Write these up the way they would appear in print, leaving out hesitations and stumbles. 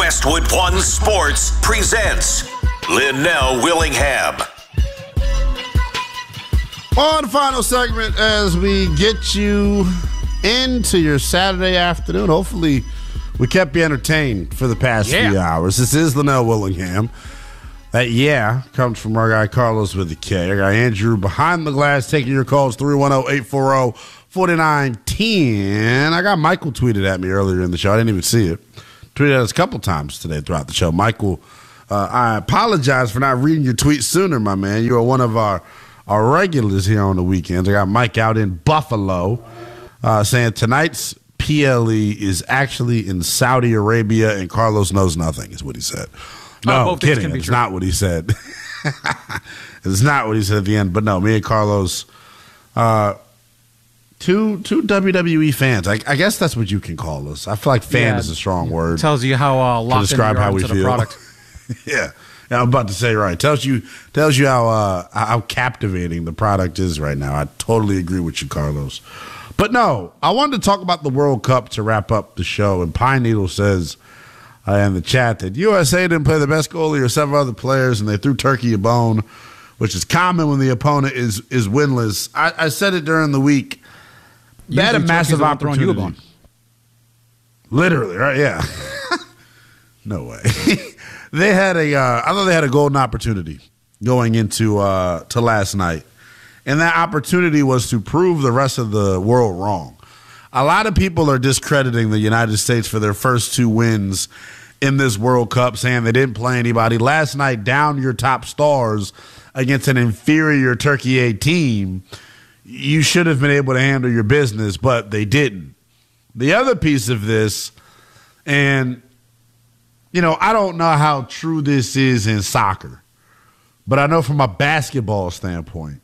Westwood One Sports presents Linnell Willingham. On the final segment, as we get you into your Saturday afternoon, hopefully we kept you entertained for the past few hours. This is Linnell Willingham. That comes from our guy Carlos with the K. Our guy Andrew behind the glass taking your calls, 310-840-4910. I got Michael tweeted at me earlier in the show. I didn't even see it. Tweeted at us a couple times today throughout the show. Michael, I apologize for not reading your tweet sooner, my man. You are one of our regulars here on the weekends. I got Mike out in Buffalo saying tonight's PLE is actually in Saudi Arabia and Carlos knows nothing, is what he said. No, kidding. It's not what he said. It's not what he said at the end. But no, me and Carlos, two WWE fans. I guess that's what you can call us. I feel like fan is a strong word. Tells you how locked in you are into the product. Yeah, I'm about to say right. Tells you how captivating the product is right now. I totally agree with you, Carlos. But no, I wanted to talk about the World Cup to wrap up the show. And Pine Needle says in the chat that USA didn't play the best goalie or several other players, and they threw Turkey a bone, which is common when the opponent is winless. I said it during the week. They had a massive opportunity. Literally, right? Yeah. No way. They had I thought they had a golden opportunity going into to last night. And that opportunity was to prove the rest of the world wrong. A lot of people are discrediting the United States for their first two wins in this World Cup, saying they didn't play anybody. Last night, down your top stars against an inferior Turkey A team, you should have been able to handle your business, but they didn't. The other piece of this, and, I don't know how true this is in soccer, but I know from a basketball standpoint,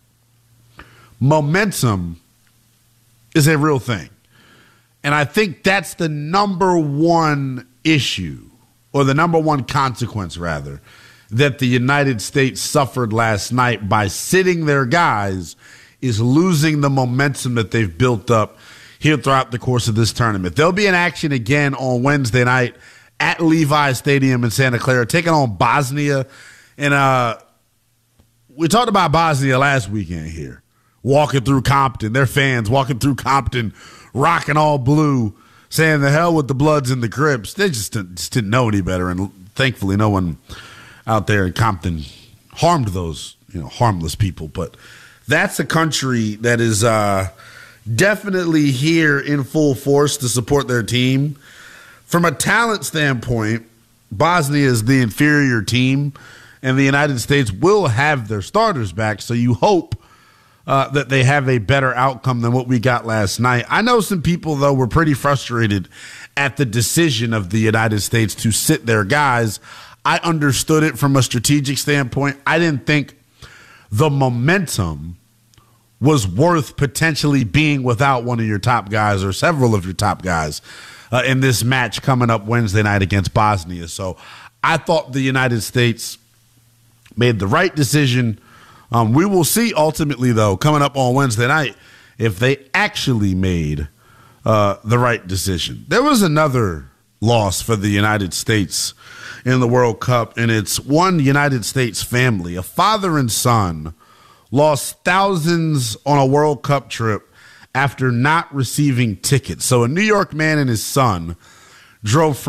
momentum is a real thing. And I think that's the number one issue, or the number one consequence, rather, that the United States suffered last night by sitting their guys, is losing the momentum that they've built up here throughout the course of this tournament. They'll be in action again on Wednesday night at Levi Stadium in Santa Clara, taking on Bosnia. And we talked about Bosnia last weekend here, walking through Compton, their fans walking through Compton, rocking all blue, saying the hell with the Bloods and the Crips. They just didn't know any better, and thankfully no one out there in Compton harmed those harmless people. But that's a country that is definitely here in full force to support their team. From a talent standpoint, Bosnia is the inferior team, and the United States will have their starters back, so you hope that they have a better outcome than what we got last night. I know some people, though, were pretty frustrated at the decision of the United States to sit their guys. I understood it from a strategic standpoint. I didn't think the momentum was worth potentially being without one of your top guys or several of your top guys in this match coming up Wednesday night against Bosnia. So I thought the United States made the right decision. We will see ultimately, though, coming up on Wednesday night, if they actually made the right decision. There was another loss for the United States in the World Cup, and it's one United States family. A father and son lost thousands on a World Cup trip after not receiving tickets. So a New York man and his son drove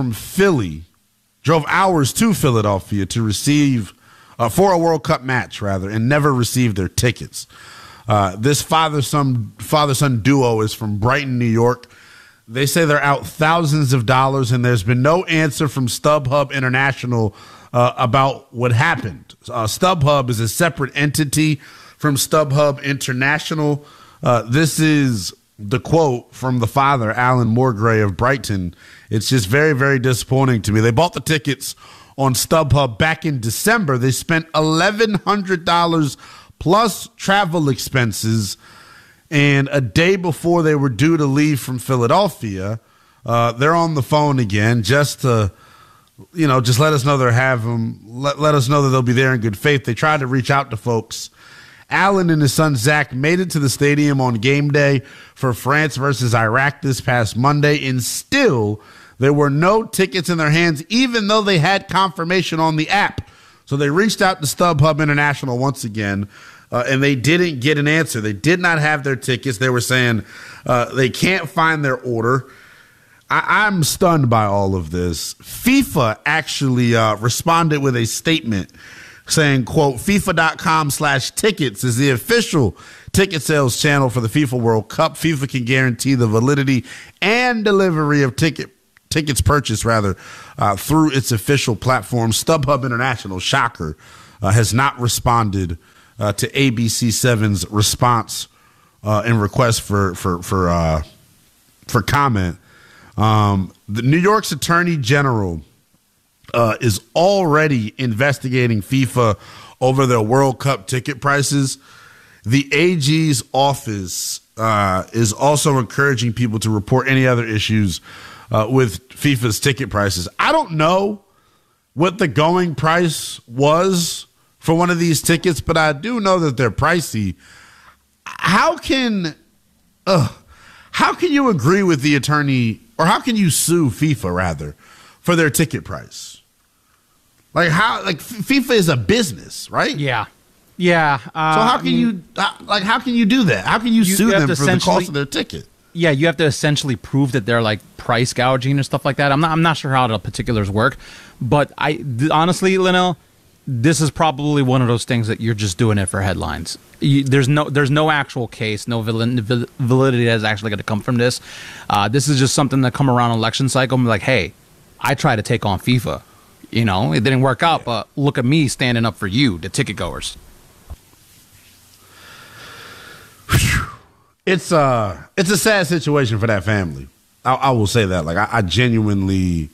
hours to Philadelphia to receive for a World Cup match, rather, and never received their tickets. This father-son duo is from Brighton, New York. They say they're out thousands of dollars, and there's been no answer from StubHub International about what happened. StubHub is a separate entity from StubHub International. This is the quote from the father, Alan Moorgray of Brighton. It's just very, very disappointing to me. They bought the tickets on StubHub back in December. They spent $1,100 plus travel expenses, and a day before they were due to leave from Philadelphia, they're on the phone again just to, just let us know they have them. Let us know that they'll be there in good faith. They tried to reach out to folks. Alan and his son Zach made it to the stadium on game day for France versus Iraq this past Monday, and still There were no tickets in their hands, even though they had confirmation on the app. So they reached out to StubHub International once again, and they didn't get an answer. They did not have their tickets. They were saying they can't find their order. I'm stunned by all of this. FIFA actually responded with a statement saying, quote, FIFA.com/tickets is the official ticket sales channel for the FIFA World Cup. FIFA can guarantee the validity and delivery of tickets purchased through its official platform. StubHub International, shocker, has not responded to ABC7's response and request for comment. The New York's Attorney General is already investigating FIFA over their World Cup ticket prices. The AG's office is also encouraging people to report any other issues with FIFA's ticket prices. I don't know what the going price was for one of these tickets, but I do know that they're pricey. How can you agree with the attorney, or how can you sue FIFA rather for their ticket price? FIFA is a business, right? Yeah. So how can you do that? How can you sue them for the cost of their ticket? Yeah, you have to essentially prove that they're like price gouging and stuff like that. I'm not sure how the particulars work, but honestly, Linnell, this is probably one of those things that you're just doing it for headlines. There's no actual case, no validity that is actually going to come from this. This is just something that come around election cycle and be like, hey, I tried to take on FIFA. You know, it didn't work out, but look at me standing up for you, the ticket goers. It's a sad situation for that family. I will say that. Like I genuinely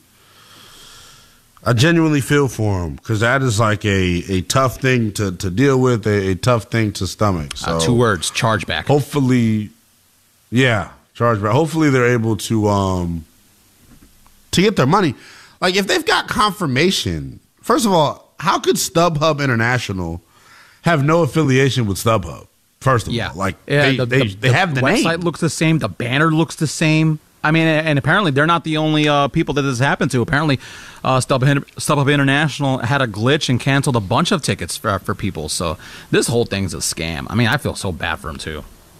feel for them, because that is like a tough thing to deal with, a tough thing to stomach. So 2 words: chargeback. Hopefully, chargeback. Hopefully they're able to get their money. Like if they've got confirmation, first of all, how could StubHub International have no affiliation with StubHub? First of all, they have the name. The website looks the same. The banner looks the same. I mean, and apparently they're not the only people that this happened to. Apparently, StubHub International had a glitch and canceled a bunch of tickets for people. So this whole thing's a scam. I mean, I feel so bad for them too.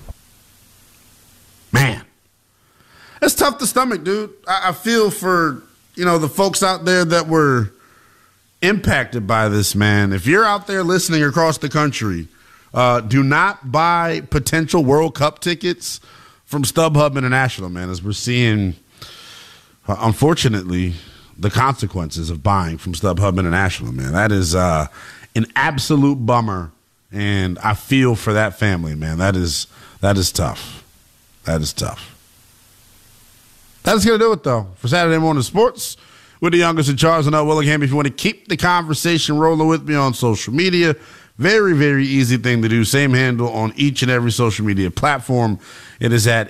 Man, it's tough to stomach, dude. I feel for the folks out there that were impacted by this, man. If you're out there listening across the country, do not buy potential World Cup tickets from StubHub International, man, as we're seeing, unfortunately, the consequences of buying from StubHub International, man. That is an absolute bummer, and I feel for that family, man. That is tough. That is tough. That's going to do it, though, for Saturday Morning Sports with the youngest in charge, Linnell Willingham. If you want to keep the conversation rolling with me on social media, very, very easy thing to do. Same handle on each and every social media platform. It is at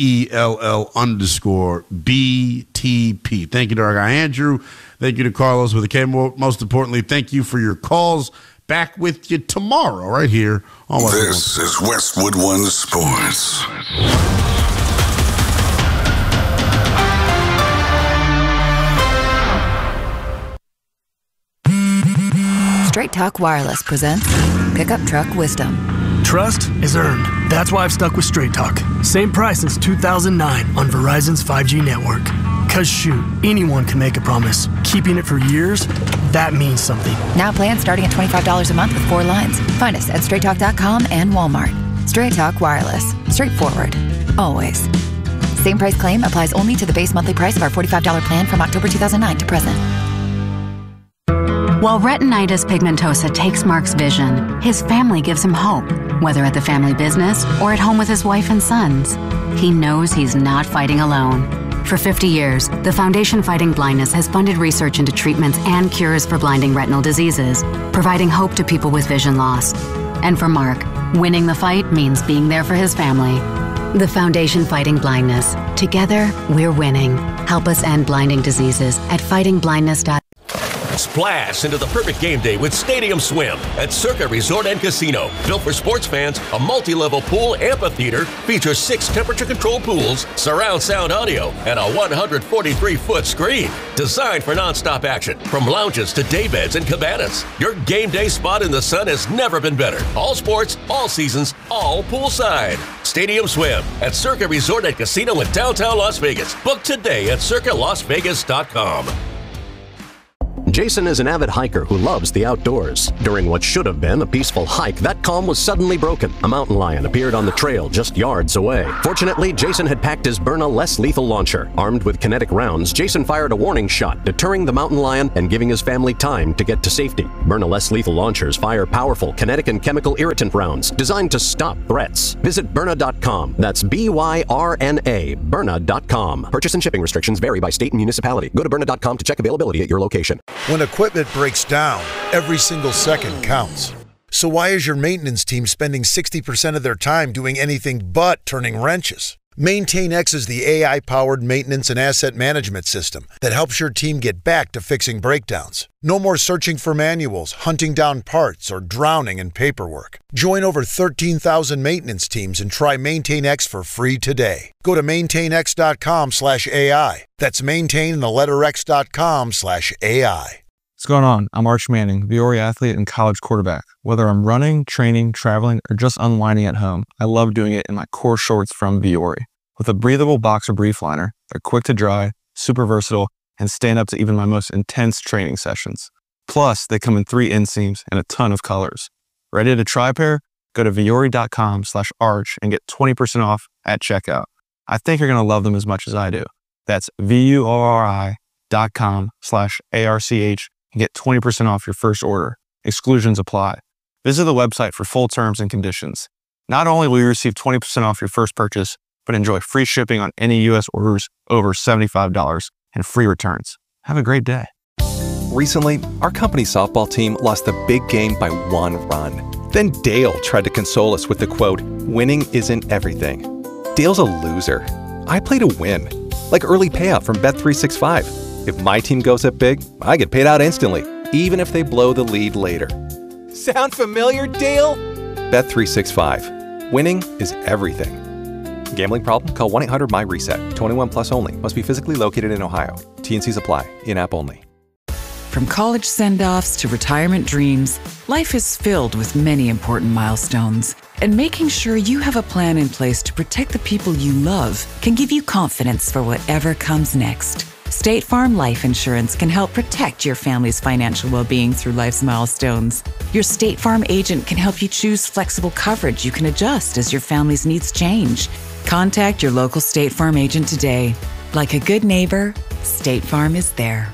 NELL_BTP. Thank you to our guy Andrew. Thank you to Carlos with a K. Most importantly, thank you for your calls. Back with you tomorrow right here on Westwood One. This is Westwood One Sports. Straight Talk Wireless presents Pickup Truck Wisdom. Trust is earned. That's why I've stuck with Straight Talk. Same price since 2009 on Verizon's 5G network. Cause shoot, anyone can make a promise. Keeping it for years, that means something. Now plans starting at $25 a month with 4 lines. Find us at straighttalk.com and Walmart. Straight Talk Wireless. Straightforward. Always. Same price claim applies only to the base monthly price of our $45 plan from October 2009 to present. While retinitis pigmentosa takes Mark's vision, his family gives him hope, whether at the family business or at home with his wife and sons. He knows he's not fighting alone. For 50 years, the Foundation Fighting Blindness has funded research into treatments and cures for blinding retinal diseases, providing hope to people with vision loss. And for Mark, winning the fight means being there for his family. The Foundation Fighting Blindness. Together, we're winning. Help us end blinding diseases at fightingblindness.org. Splash into the perfect game day with Stadium Swim at Circa Resort and Casino. Built for sports fans, a multi-level pool amphitheater features 6 temperature-controlled pools, surround sound audio, and a 143-foot screen. Designed for non-stop action, from lounges to daybeds and cabanas. Your game day spot in the sun has never been better. All sports, all seasons, all poolside. Stadium Swim at Circa Resort and Casino in downtown Las Vegas. Book today at circalasvegas.com. Jason is an avid hiker who loves the outdoors. During what should have been a peaceful hike, that calm was suddenly broken. A mountain lion appeared on the trail just yards away. Fortunately, Jason had packed his Byrna less lethal launcher. Armed with kinetic rounds, Jason fired a warning shot, deterring the mountain lion and giving his family time to get to safety. Byrna less lethal launchers fire powerful kinetic and chemical irritant rounds designed to stop threats. Visit Byrna.com. That's Byrna, Byrna.com. Purchase and shipping restrictions vary by state and municipality. Go to Byrna.com to check availability at your location. When equipment breaks down, every single second counts. So why is your maintenance team spending 60% of their time doing anything but turning wrenches? MaintainX is the AI-powered maintenance and asset management system that helps your team get back to fixing breakdowns. No more searching for manuals, hunting down parts, or drowning in paperwork. Join over 13,000 maintenance teams and try MaintainX for free today. Go to maintainx.com/AI. That's maintain.x.com/AI. What's going on? I'm Arch Manning, Viore athlete and college quarterback. Whether I'm running, training, traveling, or just unwinding at home, I love doing it in my core shorts from Viore. With a breathable boxer brief liner, they're quick to dry, super versatile, and stand up to even my most intense training sessions. Plus, they come in 3 inseams and a ton of colors. Ready to try a pair? Go to Viore.com/arch and get 20% off at checkout. I think you're going to love them as much as I do. That's VUORI.com/ARCH and get 20% off your first order. Exclusions apply. Visit the website for full terms and conditions. Not only will you receive 20% off your first purchase, but enjoy free shipping on any U.S. orders over $75 and free returns. Have a great day. Recently, our company's softball team lost the big game by 1 run. Then Dale tried to console us with the quote, "Winning isn't everything." Dale's a loser. I play to win, like early payout from Bet365. If my team goes up big, I get paid out instantly, even if they blow the lead later. Sound familiar, Dale? Bet365. Winning is everything. Gambling problem? Call 1-800-MY-RESET. 21 plus only. Must be physically located in Ohio. T&Cs apply. In-app only. From college send-offs to retirement dreams, life is filled with many important milestones. And making sure you have a plan in place to protect the people you love can give you confidence for whatever comes next. State Farm Life Insurance can help protect your family's financial well-being through life's milestones. Your State Farm agent can help you choose flexible coverage you can adjust as your family's needs change. Contact your local State Farm agent today. Like a good neighbor, State Farm is there.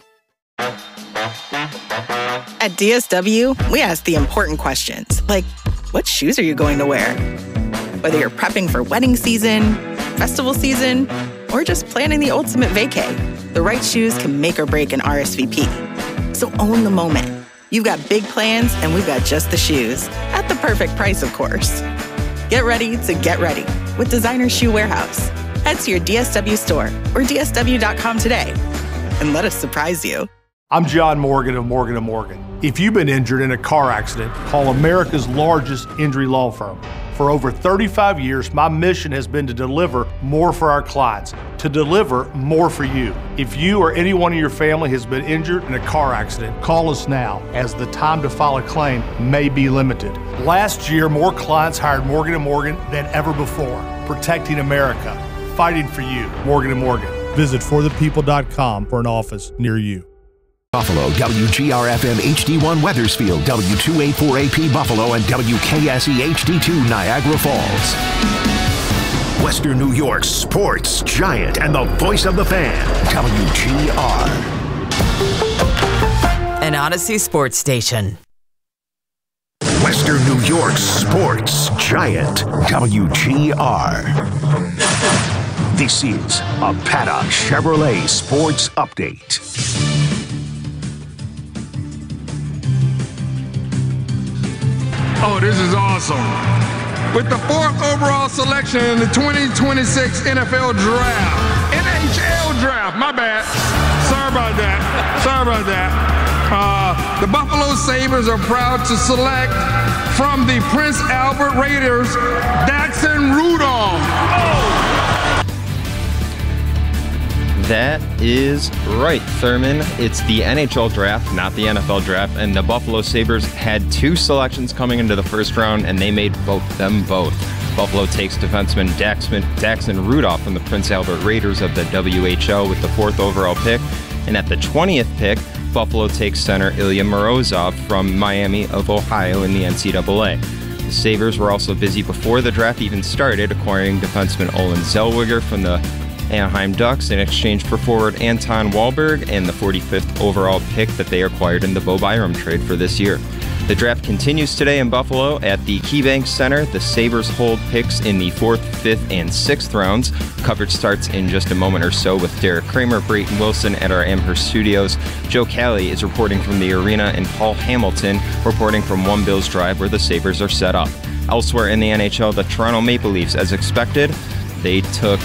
At DSW, we ask the important questions, like, what shoes are you going to wear? Whether you're prepping for wedding season, festival season, or just planning the ultimate vacay, the right shoes can make or break an RSVP. So own the moment. You've got big plans, and we've got just the shoes. At the perfect price, of course. Get ready to get ready with Designer Shoe Warehouse. Head to your DSW store or DSW.com today and let us surprise you. I'm John Morgan of Morgan & Morgan. If you've been injured in a car accident, call America's largest injury law firm. For over 35 years, my mission has been to deliver more for our clients, to deliver more for you. If you or anyone in your family has been injured in a car accident, call us now, as the time to file a claim may be limited. Last year, more clients hired Morgan & Morgan than ever before, protecting America, fighting for you. Morgan & Morgan. Visit forthepeople.com for an office near you. Buffalo, WGR-FM HD1 Weathersfield, W284AP Buffalo, and WKSE HD2 Niagara Falls. Western New York's sports giant and the voice of the fan, WGR. An Odyssey sports station. Western New York's sports giant, WGR. This is a Paddock Chevrolet Sports Update. Oh, this is awesome. With the 4th overall selection in the 2026 NFL Draft. NHL Draft, my bad. Sorry about that. The Buffalo Sabres are proud to select from the Prince Albert Raiders, Daxton Rudolph. That is right, Thurman. It's the NHL draft, not the NFL draft, and the Buffalo Sabres had 2 selections coming into the first round, and they made them both. Buffalo takes defenseman Daxton Rudolph from the Prince Albert Raiders of the WHL with the 4th overall pick, and at the 20th pick, Buffalo takes center Ilya Morozov from Miami of Ohio in the NCAA. The Sabres were also busy before the draft even started, acquiring defenseman Olin Zellweger from the Anaheim Ducks in exchange for forward Anton Wahlberg and the 45th overall pick that they acquired in the Bo Byram trade for this year. The draft continues today in Buffalo at the KeyBank Center. The Sabres hold picks in the 4th, 5th, and 6th rounds. Coverage starts in just a moment or so with Derek Kramer, Brayton Wilson at our Amherst studios. Joe Cali is reporting from the arena, and Paul Hamilton reporting from One Bills Drive, where the Sabres are set up. Elsewhere in the NHL, the Toronto Maple Leafs, as expected, they took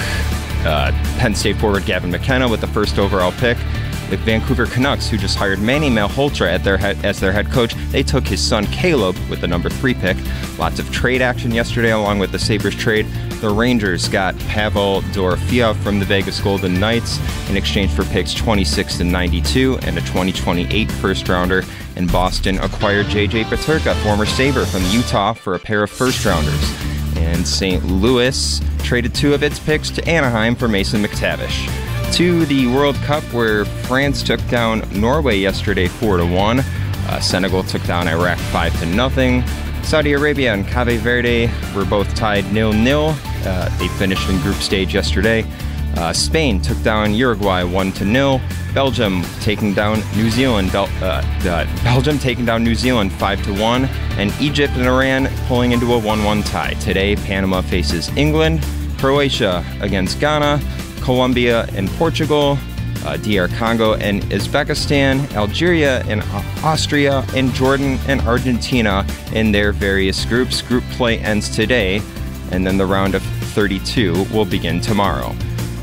Penn State forward Gavin McKenna with the 1st overall pick. The Vancouver Canucks, who just hired Manny Malhotra as their head coach, they took his son Caleb with the number 3 pick. Lots of trade action yesterday along with the Sabres trade. The Rangers got Pavel Dorofeyev from the Vegas Golden Knights in exchange for picks 26 and 92 and a 2028 first-rounder. And Boston acquired J.J. Peterka, former Sabre from Utah, for a pair of first-rounders. And St. Louis traded 2 of its picks to Anaheim for Mason McTavish. To the World Cup, where France took down Norway yesterday 4-1. Senegal took down Iraq 5-0. Saudi Arabia and Cape Verde were both tied 0-0. They finished in group stage yesterday. Spain took down Uruguay 1-0. Belgium taking down New Zealand. Belgium taking down New Zealand 5-1, and Egypt and Iran pulling into a 1-1 tie. Today, Panama faces England, Croatia against Ghana, Colombia and Portugal, DR Congo and Uzbekistan, Algeria and Austria, and Jordan and Argentina in their various groups. Group play ends today, and then the round of 32 will begin tomorrow.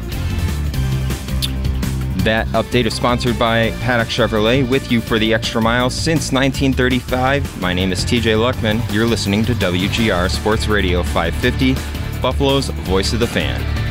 That update is sponsored by Paddock Chevrolet, with you for the extra mile since 1935. My name is TJ Luckman. You're listening to WGR Sports Radio 550, Buffalo's Voice of the Fan.